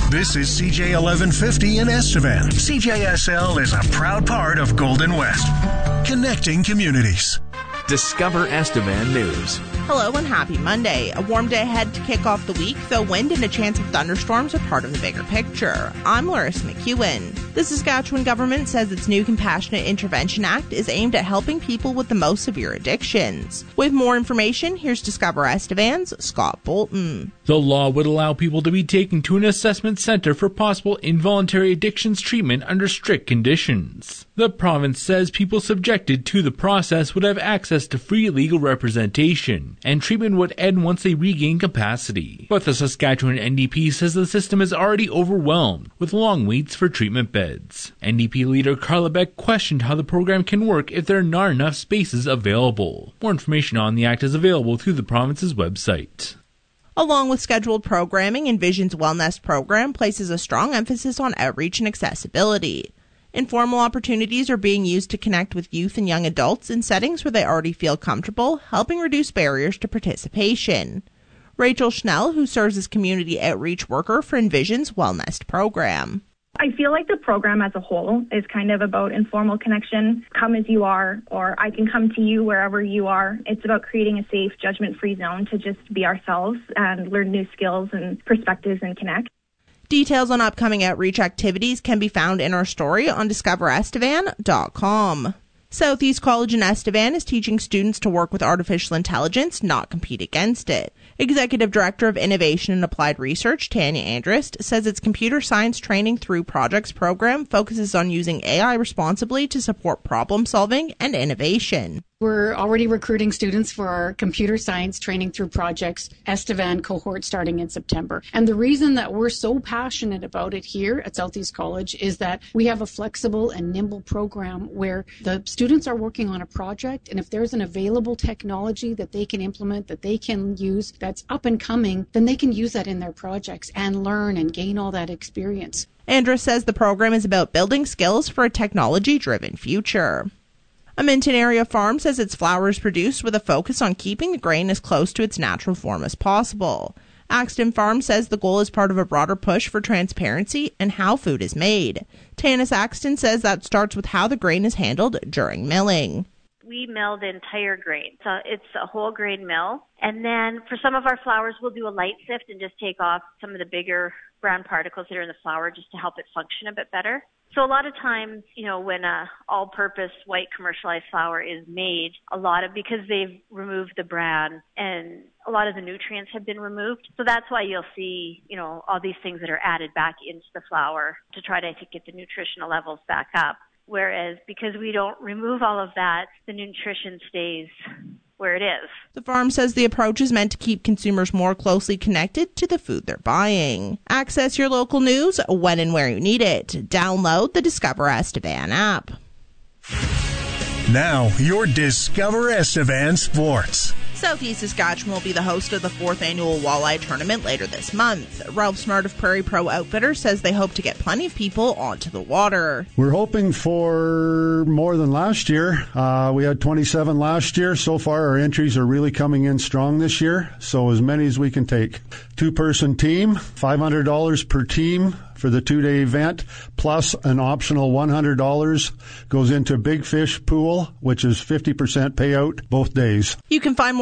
This is CJ 1150 in Estevan. CJSL is a proud part of Golden West, connecting communities. Discover Estevan News. Hello and happy Monday. A warm day ahead to kick off the week, though wind and a chance of thunderstorms are part of the bigger picture. I'm Larissa McEwen. The Saskatchewan government says its new Compassionate Intervention Act is aimed at helping people with the most severe addictions. With more information, here's Discover Estevan's Scott Bolton. The law would allow people to be taken to an assessment center for possible involuntary addictions treatment under strict conditions. The province says people subjected to the process would have access to free legal representation, and treatment would end once they regain capacity. But the Saskatchewan NDP says the system is already overwhelmed with long waits for treatment beds. NDP leader Carla Beck questioned how the program can work if there are not enough spaces available. More information on the act is available through the province's website. Along with scheduled programming, Envision's Wellness program places a strong emphasis on outreach and accessibility. Informal opportunities are being used to connect with youth and young adults in settings where they already feel comfortable, helping reduce barriers to participation. Rachel Schnell, who serves as community outreach worker for Envision's Wellness program. I feel like the program as a whole is kind of about informal connection, come as you are, or I can come to you wherever you are. It's about creating a safe, judgment-free zone to just be ourselves and learn new skills and perspectives and connect. Details on upcoming outreach activities can be found in our story on discoverestevan.com. Southeast College in Estevan is teaching students to work with artificial intelligence, not compete against it. Executive Director of Innovation and Applied Research, Tanya Andrist, says its computer science training through projects program focuses on using AI responsibly to support problem solving and innovation. We're already recruiting students for our computer science training through projects Estevan cohort starting in September. And the reason that we're so passionate about it here at Southeast College is that we have a flexible and nimble program where the students are working on a project, and if there's an available technology that they can implement, that they can use, that's up and coming, then they can use that in their projects and learn and gain all that experience. Andrew says the program is about building skills for a technology-driven future. A Minton area farm says its flour is produced with a focus on keeping the grain as close to its natural form as possible. Axton Farm says the goal is part of a broader push for transparency in how food is made. Tanis Axton says that starts with how the grain is handled during milling. We mill the entire grain. So it's a whole grain mill. And then for some of our flours, we'll do a light sift and just take off some of the bigger brown particles that are in the flour just to help it function a bit better. So a lot of times, when a all-purpose white commercialized flour is made, because they've removed the bran and a lot of the nutrients have been removed. So that's why you'll see, all these things that are added back into the flour to try to get the nutritional levels back up. Whereas because we don't remove all of that, the nutrition stays where it is. The farm says the approach is meant to keep consumers more closely connected to the food they're buying. Access your local news when and where you need it. Download the Discover Estevan app. Now, your Discover Estevan Sports. Southeast Saskatchewan will be the host of the 4th annual Walleye Tournament later this month. Ralph Smart of Prairie Pro Outfitters says they hope to get plenty of people onto the water. We're hoping for more than last year. We had 27 last year. So far, our entries are really coming in strong this year, so as many as we can take. 2-person team, $500 per team for the 2-day event, plus an optional $100 goes into Big Fish Pool, which is 50% payout both days. You can find more